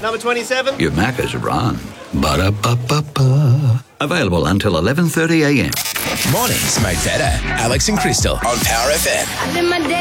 Number 27. Your Macca's run. Ba-da-ba-ba-ba. Available until 11:30 a.m. Mornings made better. Alex and Crystal on Power FM. I live my day